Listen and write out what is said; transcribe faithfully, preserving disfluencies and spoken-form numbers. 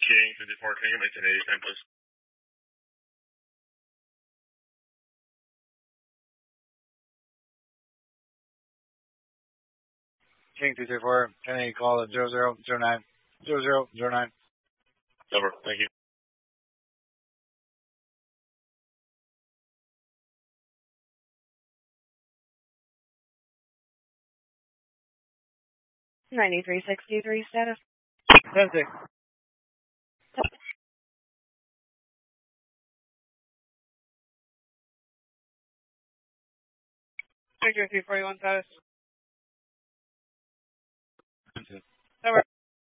King fifty-four, can you get my ten eighty-nine, please? King two three four, ten eighty, call at zero zero zero nine zero zero zero nine. Over, thank you. ninety-three sixty-three status. ten six. Victor three forty-one status. ten two. Over.